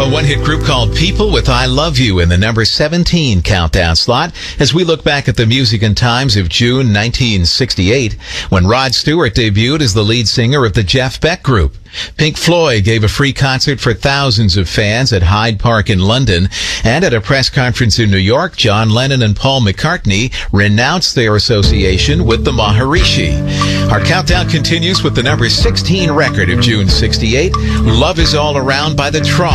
A one-hit group called People with I Love You in the number 17 countdown slot as we look back at the music and times of June 1968 when Rod Stewart debuted as the lead singer of the Jeff Beck Group. Pink Floyd gave a free concert for thousands of fans at Hyde Park in London, and at a press conference in New York, John Lennon and Paul McCartney renounced their association with the Maharishi. Our countdown continues with the number 16 record of June 68, Love Is All Around by the Tron.